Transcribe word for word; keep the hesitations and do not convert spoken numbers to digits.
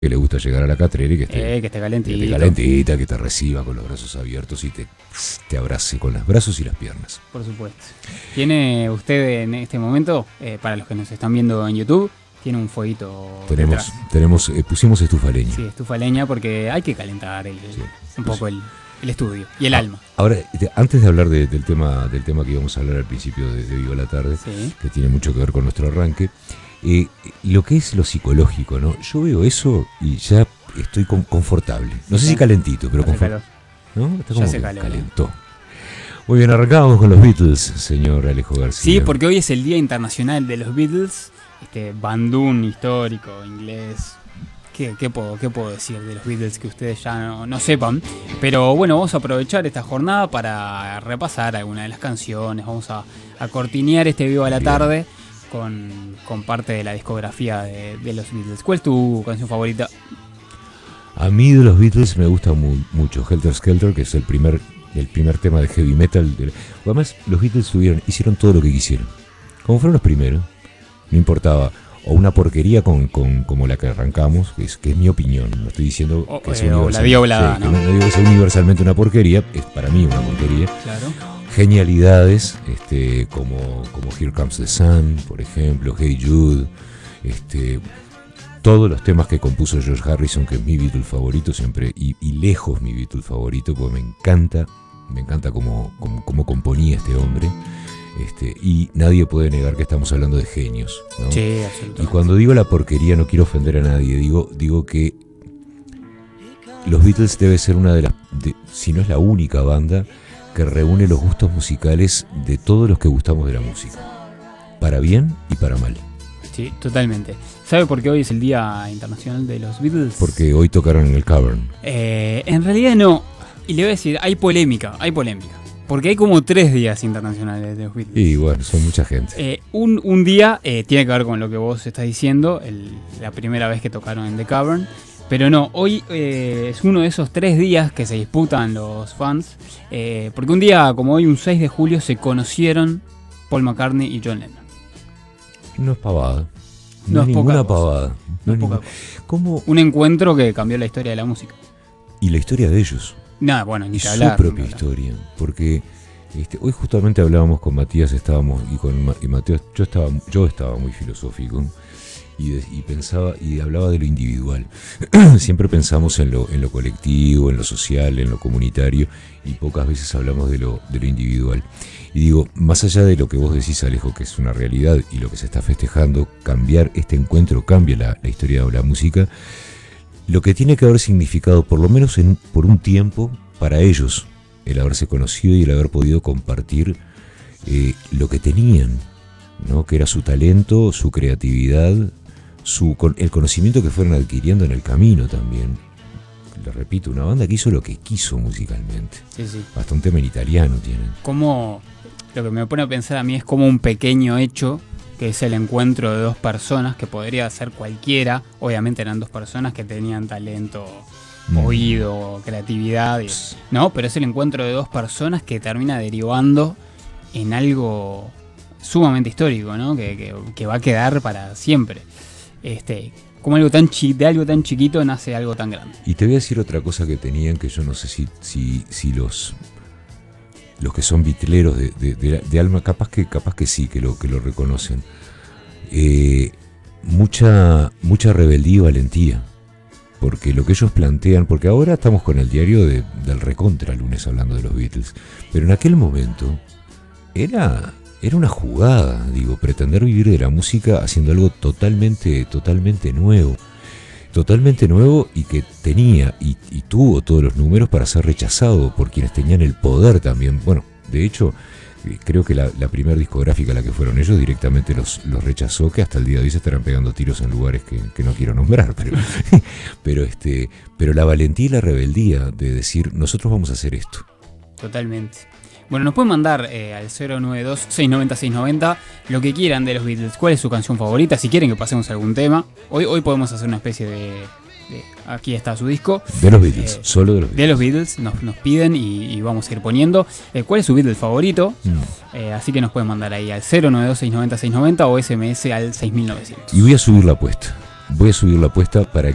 que le gusta llegar a la catrera y que esté, eh, que esté calentita. que esté calentita, que te reciba con los brazos abiertos y te, te abrace con los brazos y las piernas. Por supuesto. Tiene usted en este momento, eh, para los que nos están viendo en YouTube, tiene un fueguito Tenemos, detrás. tenemos eh, pusimos estufa leña. Sí, estufa leña porque hay que calentar el, Sí. un poco el, el estudio y el alma. Ahora, te- antes de hablar de- del tema del tema que íbamos a hablar al principio de, de Viva la Tarde, Sí. que tiene mucho que ver con nuestro arranque, eh, lo que es lo psicológico, ¿no? Yo veo eso y ya estoy con- confortable. No sé si calentito, pero Hace confortable. calor. ¿No? Está Ya como se que calentó. calentó. Muy bien, arrancamos con los Beatles, señor Alejo García. Sí, porque hoy es el Día Internacional de los Beatles, este bandún histórico inglés. ¿Qué, qué, puedo, ¿Qué puedo decir de los Beatles que ustedes ya no, no sepan? Pero bueno, vamos a aprovechar esta jornada para repasar algunas de las canciones. Vamos a, a cortinear este Viva la Bien. Tarde con, con parte de la discografía de, de los Beatles. ¿Cuál es tu canción favorita? A mí de los Beatles me gusta mu- mucho Helter Skelter, que es el primer, el primer tema de heavy metal. De, además, los Beatles tuvieron, hicieron todo lo que quisieron. Como fueron los primeros, no importaba. O una porquería con, con, como la que arrancamos, que es, que es mi opinión. No estoy diciendo O- que eh, sea o universal- la Diablada, sí, ¿no? que no digo que sea universalmente una porquería, es para mí una porquería. Claro. Genialidades, este, como, como Here Comes the Sun, por ejemplo, Hey Jude, este, todos los temas que compuso George Harrison, que es mi Beatle favorito siempre, y, y lejos mi Beatle favorito, porque me encanta, me encanta cómo, cómo, cómo componía este hombre, este, y nadie puede negar que estamos hablando de genios, ¿no? Sí, Y absolutamente. cuando digo la porquería no quiero ofender a nadie, digo, digo que los Beatles debe ser una de las, de- si no es la única banda que reúne los gustos musicales de todos los que gustamos de la música, para bien y para mal. Sí, totalmente. ¿Sabe por qué hoy es el Día Internacional de los Beatles? Porque hoy tocaron en el Cavern. Eh, en realidad no. Y le voy a decir, hay polémica, hay polémica. Porque hay como tres días internacionales de los Beatles. Y bueno, son mucha gente. Eh, un, un día eh, tiene que ver con lo que vos estás diciendo, el- la primera vez que tocaron en The Cavern. Pero no, hoy eh, es uno de esos tres días que se disputan los fans. eh, porque un día como hoy, un seis de julio, se conocieron Paul McCartney y John Lennon. No es pavada. No, No es es ninguna poca cosa. pavada. No No es es poca ninguna- ¿Cómo? Un encuentro que cambió la historia de la música. Y la historia de ellos. Nada, bueno, ni Y que su hablar. propia ni que hablar. historia. Porque este, hoy justamente hablábamos con Matías, estábamos, y con Ma- y Mateo, yo estaba, yo estaba muy filosófico. Y, de- y pensaba y hablaba de lo individual. Siempre pensamos en lo, en lo colectivo, en lo social, en lo comunitario, y pocas veces hablamos de lo, de lo individual. Y digo, más allá de lo que vos decís, Alejo, que es una realidad y lo que se está festejando, cambiar este encuentro cambia la, la historia de la música. Lo que tiene que haber significado, por lo menos en, por un tiempo, para ellos, el haberse conocido y el haber podido compartir eh, lo que tenían, ¿no? Que era su talento, su creatividad, su, con- el conocimiento que fueron adquiriendo en el camino también. Le repito, una banda que hizo lo que quiso musicalmente. Sí, sí. Hasta un tema en italiano tienen. Como lo que me pone a pensar a mí es como un pequeño hecho, que es el encuentro de dos personas, que podría ser cualquiera. Obviamente eran dos personas que tenían talento, Mm. oído, creatividad, y- ¿no? Pero es el encuentro de dos personas que termina derivando en algo sumamente histórico, ¿no? Que, que- que va a quedar para siempre. Este, como algo tan chi- de algo tan chiquito nace algo tan grande. Y te voy a decir otra cosa que tenían, que yo no sé si, si, si los los que son vitleros de, de, de, de alma, capaz que capaz que sí, que lo, que lo reconocen. Eh, mucha, mucha rebeldía y valentía. Porque lo que ellos plantean, porque ahora estamos con el diario de, del recontra lunes hablando de los Beatles, pero en aquel momento era, era una jugada, digo, pretender vivir de la música haciendo algo totalmente, totalmente nuevo. Totalmente nuevo y que tenía y, y tuvo todos los números para ser rechazado por quienes tenían el poder también. Bueno, de hecho, eh, creo que la, la primera discográfica a la que fueron ellos directamente los, los rechazó, que hasta el día de hoy se estarán pegando tiros en lugares que, que no quiero nombrar, pero, pero, este, pero la valentía y la rebeldía de decir, nosotros vamos a hacer esto. Totalmente. Bueno, nos pueden mandar eh, al cero nueve dos, seis nueve cero, seis nueve cero lo que quieran de los Beatles. ¿Cuál es su canción favorita? Si quieren que pasemos algún tema. Hoy, hoy podemos hacer una especie de, de... Aquí está su disco. De los Beatles, Eh, solo de los De Beatles. los Beatles. Nos, nos piden y, y vamos a ir poniendo. Eh, ¿Cuál es su Beatles favorito? Mm. Eh, así que nos pueden mandar ahí al cero nueve dos, seis nueve cero, seis nueve cero o S M S al seis mil novecientos. Y voy a subir la apuesta. Voy a subir la apuesta para